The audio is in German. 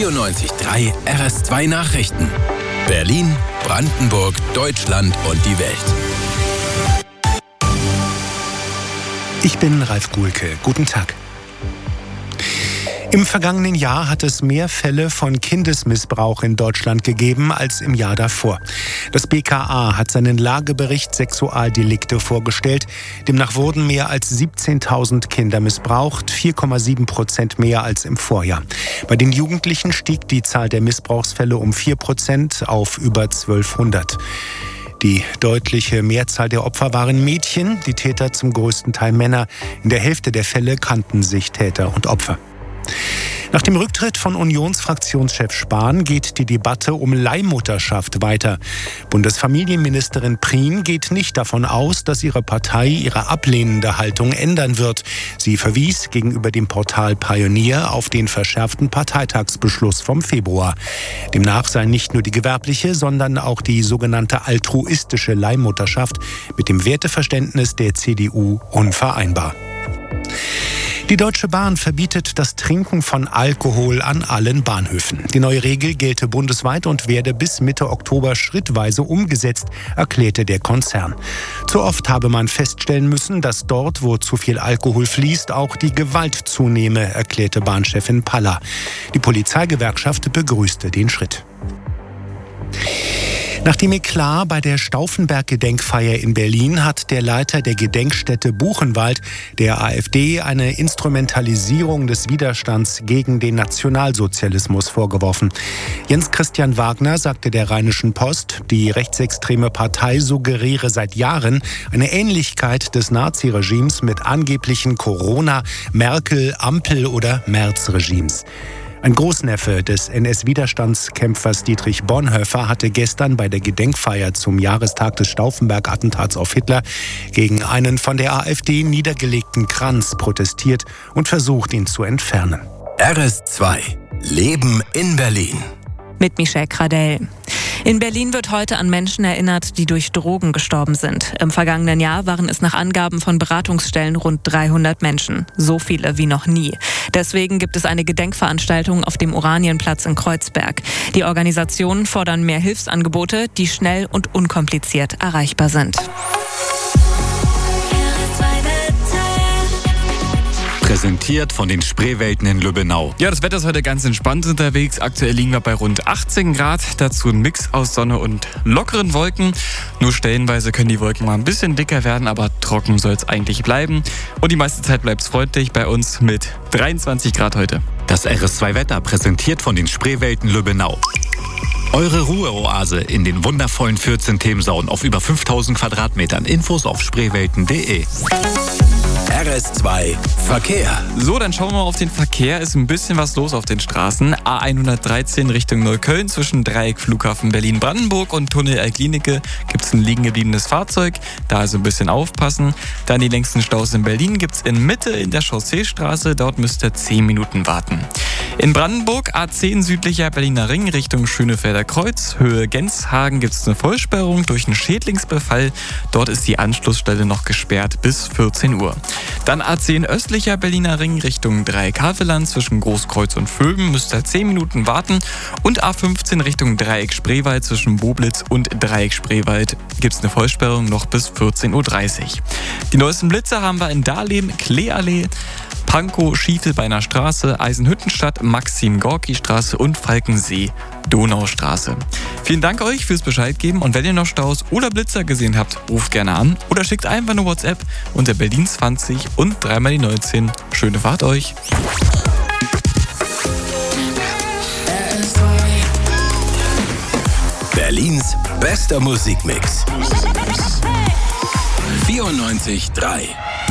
94.3 RS2 Nachrichten. Berlin, Brandenburg, Deutschland und die Welt. Ich bin Ralf Guhlke. Guten Tag. Im vergangenen Jahr hat es mehr Fälle von Kindesmissbrauch in Deutschland gegeben als im Jahr davor. Das BKA hat seinen Lagebericht Sexualdelikte vorgestellt. Demnach wurden mehr als 17.000 Kinder missbraucht, 4,7% mehr als im Vorjahr. Bei den Jugendlichen stieg die Zahl der Missbrauchsfälle um 4% auf über 1200. Die deutliche Mehrzahl der Opfer waren Mädchen, die Täter zum größten Teil Männer. In der Hälfte der Fälle kannten sich Täter und Opfer. Nach dem Rücktritt von Unionsfraktionschef Spahn geht die Debatte um Leihmutterschaft weiter. Bundesfamilienministerin Prien geht nicht davon aus, dass ihre Partei ihre ablehnende Haltung ändern wird. Sie verwies gegenüber dem Portal Pioneer auf den verschärften Parteitagsbeschluss vom Februar. Demnach sei nicht nur die gewerbliche, sondern auch die sogenannte altruistische Leihmutterschaft mit dem Werteverständnis der CDU unvereinbar. Die Deutsche Bahn verbietet das Trinken von Alkohol an allen Bahnhöfen. Die neue Regel gelte bundesweit und werde bis Mitte Oktober schrittweise umgesetzt, erklärte der Konzern. Zu oft habe man feststellen müssen, dass dort, wo zu viel Alkohol fließt, auch die Gewalt zunehme, erklärte Bahnchefin Paller. Die Polizeigewerkschaft begrüßte den Schritt. Nach dem Eklat bei der Stauffenberg-Gedenkfeier in Berlin hat der Leiter der Gedenkstätte Buchenwald der AfD eine Instrumentalisierung des Widerstands gegen den Nationalsozialismus vorgeworfen. Jens Christian Wagner sagte der Rheinischen Post, die rechtsextreme Partei suggeriere seit Jahren eine Ähnlichkeit des Naziregimes mit angeblichen Corona-, Merkel-, Ampel- oder Merz-Regimes. Ein Großneffe des NS-Widerstandskämpfers Dietrich Bonhoeffer hatte gestern bei der Gedenkfeier zum Jahrestag des Stauffenberg-Attentats auf Hitler gegen einen von der AfD niedergelegten Kranz protestiert und versucht, ihn zu entfernen. RS2 Leben in Berlin. Mit Michelle Kradell. In Berlin wird heute an Menschen erinnert, die durch Drogen gestorben sind. Im vergangenen Jahr waren es nach Angaben von Beratungsstellen rund 300 Menschen. So viele wie noch nie. Deswegen gibt es eine Gedenkveranstaltung auf dem Oranienplatz in Kreuzberg. Die Organisationen fordern mehr Hilfsangebote, die schnell und unkompliziert erreichbar sind. Präsentiert von den Spreewelten in Lübbenau. Ja, das Wetter ist heute ganz entspannt unterwegs. Aktuell liegen wir bei rund 18 Grad. Dazu ein Mix aus Sonne und lockeren Wolken. Nur stellenweise können die Wolken mal ein bisschen dicker werden, aber trocken soll es eigentlich bleiben. Und die meiste Zeit bleibt es freundlich bei uns mit 23 Grad heute. Das RS2-Wetter präsentiert von den Spreewelten Lübbenau. Eure Ruheoase in den wundervollen 14 Themensauen auf über 5000 Quadratmetern. Infos auf spreewelten.de. RS2 Verkehr. So, dann schauen wir mal auf den Verkehr. Ist ein bisschen was los auf den Straßen. A113 Richtung Neukölln zwischen Dreieck Flughafen Berlin-Brandenburg und Tunnel Altklinike gibt es ein liegen gebliebenes Fahrzeug. Da also ein bisschen aufpassen. Dann die längsten Staus in Berlin gibt es in Mitte in der Chausseestraße. Dort müsst ihr 10 Minuten warten. In Brandenburg A10 südlicher Berliner Ring Richtung Schönefelder Kreuz. Höhe Genshagen gibt es eine Vollsperrung durch einen Schädlingsbefall. Dort ist die Anschlussstelle noch gesperrt bis 14 Uhr. Dann A10 östlicher Berliner Ring Richtung Dreieck Havelland zwischen Großkreuz und Vöben müsst ihr 10 Minuten warten. Und A15 Richtung Dreieck Spreewald zwischen Boblitz und Dreieck Spreewald gibt es eine Vollsperrung noch bis 14.30 Uhr. Die neuesten Blitze haben wir in Dahlem, Kleeallee, Pankow, Schiefelbeiner Straße, Eisenhüttenstadt, Maxim-Gorki-Straße und Falkensee, Donaustraße. Vielen Dank euch fürs Bescheid geben und wenn ihr noch Staus oder Blitzer gesehen habt, ruft gerne an oder schickt einfach eine WhatsApp unter Berlin 20 und 3x19. Schöne Fahrt euch! Berlins bester Musikmix. 94.3